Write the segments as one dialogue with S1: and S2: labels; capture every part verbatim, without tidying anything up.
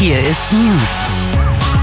S1: Hier ist News.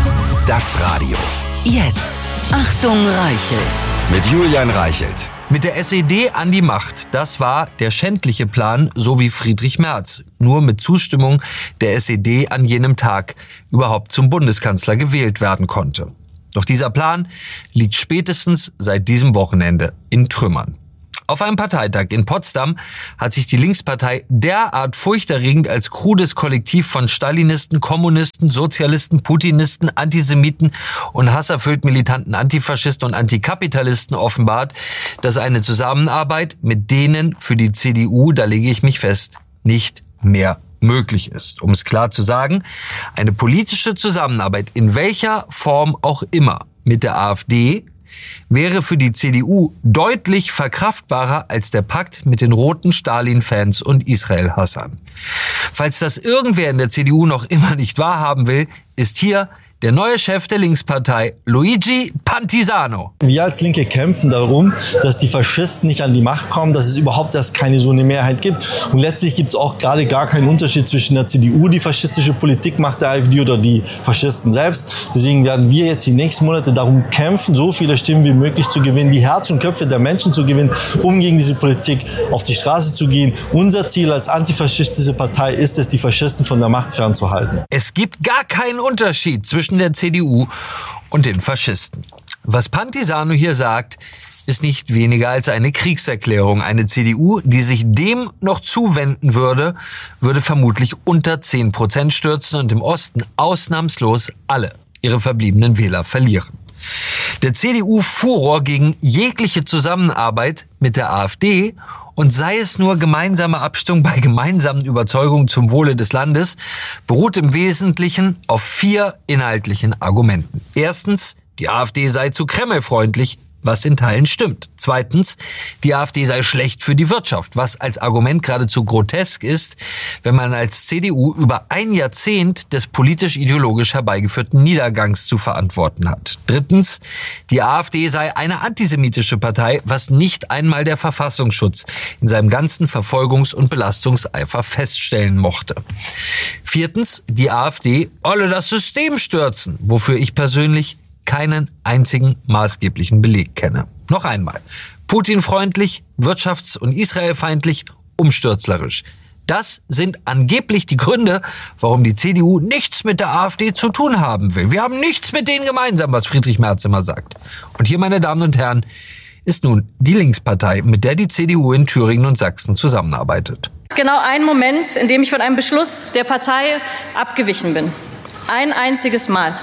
S2: Das Radio.
S1: Jetzt. Achtung, Reichelt.
S2: Mit Julian Reichelt.
S3: Mit der S E D an die Macht, das war der schändliche Plan, so wie Friedrich Merz nur mit Zustimmung der S E D an jenem Tag überhaupt zum Bundeskanzler gewählt werden konnte. Doch dieser Plan liegt spätestens seit diesem Wochenende in Trümmern. Auf einem Parteitag in Potsdam hat sich die Linkspartei derart furchterregend als krudes Kollektiv von Stalinisten, Kommunisten, Sozialisten, Putinisten, Antisemiten und hasserfüllt militanten Antifaschisten und Antikapitalisten offenbart, dass eine Zusammenarbeit mit denen für die C D U, da lege ich mich fest, nicht mehr möglich ist. Um es klar zu sagen, eine politische Zusammenarbeit in welcher Form auch immer mit der AfD wäre für die C D U deutlich verkraftbarer als der Pakt mit den roten Stalin-Fans und Israel-Hassern. Falls das irgendwer in der C D U noch immer nicht wahrhaben will, ist hier der neue Chef der Linkspartei, Luigi Pantisano.
S4: Wir als Linke kämpfen darum, dass die Faschisten nicht an die Macht kommen, dass es überhaupt erst keine so eine Mehrheit gibt. Und letztlich gibt es auch gerade gar keinen Unterschied zwischen der C D U, die faschistische Politik macht, der AfD oder die Faschisten selbst. Deswegen werden wir jetzt die nächsten Monate darum kämpfen, so viele Stimmen wie möglich zu gewinnen, die Herzen und Köpfe der Menschen zu gewinnen, um gegen diese Politik auf die Straße zu gehen. Unser Ziel als antifaschistische Partei ist es, die Faschisten von der Macht fernzuhalten.
S3: Es gibt gar keinen Unterschied zwischen der C D U und den Faschisten. Was Pantisano hier sagt, ist nicht weniger als eine Kriegserklärung. Eine C D U, die sich dem noch zuwenden würde, würde vermutlich unter zehn Prozent stürzen und im Osten ausnahmslos alle ihre verbliebenen Wähler verlieren. Der C D U-Furor gegen jegliche Zusammenarbeit mit der AfD, und sei es nur gemeinsame Abstimmung bei gemeinsamen Überzeugungen zum Wohle des Landes, beruht im Wesentlichen auf vier inhaltlichen Argumenten. Erstens, die AfD sei zu kremlfreundlich, was in Teilen stimmt. Zweitens, die AfD sei schlecht für die Wirtschaft, was als Argument geradezu grotesk ist, wenn man als C D U über ein Jahrzehnt des politisch-ideologisch herbeigeführten Niedergangs zu verantworten hat. Drittens, die AfD sei eine antisemitische Partei, was nicht einmal der Verfassungsschutz in seinem ganzen Verfolgungs- und Belastungseifer feststellen mochte. Viertens, die AfD wolle das System stürzen, wofür ich persönlich keinen einzigen maßgeblichen Beleg kenne. Noch einmal. Putin-freundlich, wirtschafts- und israelfeindlich, umstürzlerisch. Das sind angeblich die Gründe, warum die C D U nichts mit der AfD zu tun haben will. Wir haben nichts mit denen gemeinsam, was Friedrich Merz immer sagt. Und hier, meine Damen und Herren, ist nun die Linkspartei, mit der die C D U in Thüringen und Sachsen zusammenarbeitet.
S5: Genau ein Moment, in dem ich von einem Beschluss der Partei abgewichen bin. Ein einziges Mal.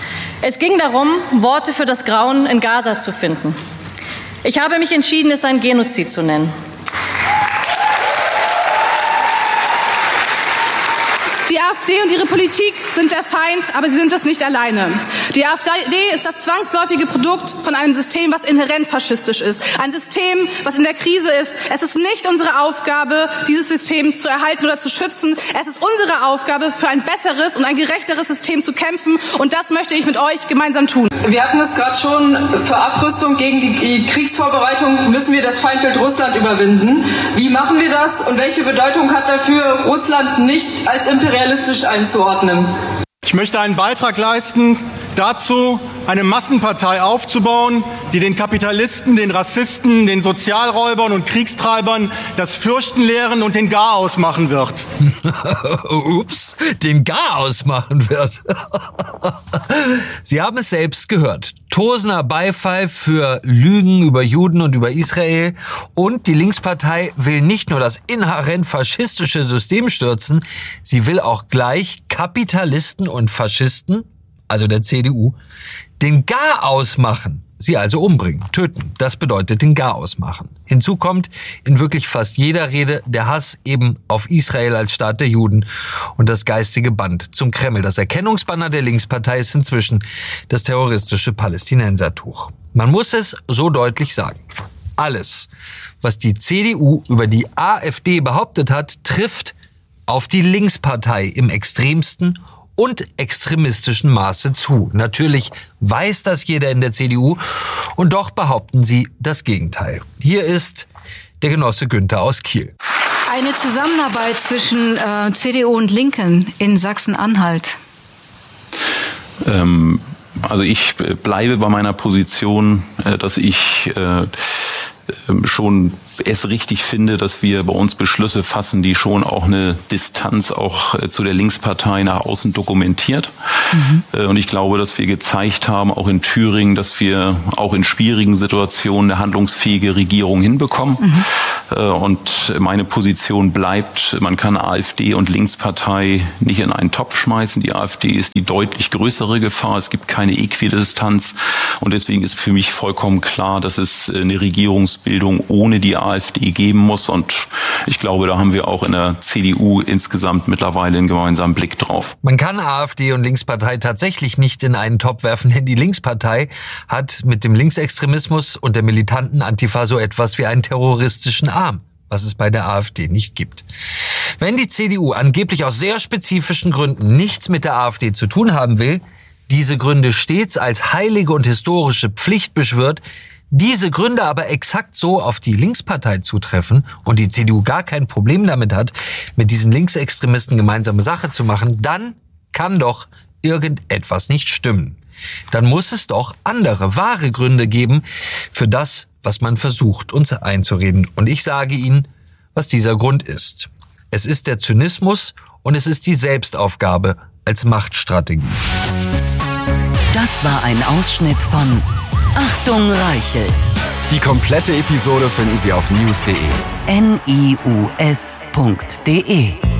S5: Es ging darum, Worte für das Grauen in Gaza zu finden. Ich habe mich entschieden, es ein Genozid zu nennen.
S6: Die AfD und ihre Politik sind der Feind, aber sie sind es nicht alleine. Die AfD ist das zwangsläufige Produkt von einem System, was inhärent faschistisch ist. Ein System, was in der Krise ist. Es ist nicht unsere Aufgabe, dieses System zu erhalten oder zu schützen. Es ist unsere Aufgabe, für ein besseres und ein gerechteres System zu kämpfen. Und das möchte ich mit euch gemeinsam tun.
S7: Wir hatten es gerade schon, für Abrüstung gegen die Kriegsvorbereitung müssen wir das Feindbild Russland überwinden. Wie machen wir das und welche Bedeutung hat dafür, Russland nicht als imperialistisch einzuordnen?
S8: Ich möchte einen Beitrag leisten dazu, eine Massenpartei aufzubauen, die den Kapitalisten, den Rassisten, den Sozialräubern und Kriegstreibern das Fürchten lehren und den Garaus machen wird.
S3: Ups, den Garaus machen wird. Sie haben es selbst gehört. Tosender Beifall für Lügen über Juden und über Israel. Und die Linkspartei will nicht nur das inhärent faschistische System stürzen, sie will auch gleich Kapitalisten und Faschisten, also der C D U, den Garaus machen. Sie also umbringen, töten. Das bedeutet den Garaus machen. Hinzu kommt in wirklich fast jeder Rede der Hass eben auf Israel als Staat der Juden und das geistige Band zum Kreml. Das Erkennungsbanner der Linkspartei ist inzwischen das terroristische Palästinensertuch. Man muss es so deutlich sagen. Alles, was die C D U über die AfD behauptet hat, trifft auf die Linkspartei im extremsten und extremistischen Maße zu. Natürlich weiß das jeder in der C D U und doch behaupten sie das Gegenteil. Hier ist der Genosse Günther aus Kiel.
S9: Eine Zusammenarbeit zwischen äh, C D U und Linken in Sachsen-Anhalt Ähm, also ich bleibe bei meiner Position, äh, dass ich äh, schon es richtig finde, dass wir bei uns Beschlüsse fassen, die schon auch eine Distanz auch zu der Linkspartei nach außen dokumentiert. Mhm. Und ich glaube, dass wir gezeigt haben, auch in Thüringen, dass wir auch in schwierigen Situationen eine handlungsfähige Regierung hinbekommen. Mhm. Und meine Position bleibt, man kann AfD und Linkspartei nicht in einen Topf schmeißen. Die AfD ist die deutlich größere Gefahr. Es gibt keine Äquidistanz. Und deswegen ist für mich vollkommen klar, dass es eine Regierungsbildung ohne die AfD geben muss. Und ich glaube, da haben wir auch in der C D U insgesamt mittlerweile einen gemeinsamen Blick drauf.
S3: Man kann AfD und Linkspartei tatsächlich nicht in einen Topf werfen, denn die Linkspartei hat mit dem Linksextremismus und der militanten Antifa so etwas wie einen terroristischen Arm, was es bei der AfD nicht gibt. Wenn die C D U angeblich aus sehr spezifischen Gründen nichts mit der AfD zu tun haben will, diese Gründe stets als heilige und historische Pflicht beschwört, diese Gründe aber exakt so auf die Linkspartei zutreffen und die C D U gar kein Problem damit hat, mit diesen Linksextremisten gemeinsame Sache zu machen, dann kann doch irgendetwas nicht stimmen. Dann muss es doch andere, wahre Gründe geben für das, was man versucht, uns einzureden. Und ich sage Ihnen, was dieser Grund ist. Es ist der Zynismus und es ist die Selbstaufgabe als Machtstrategie.
S1: Das war ein Ausschnitt von Achtung Reichelt.
S2: Die komplette Episode finden Sie auf news punkt de.
S1: N I U S punkt de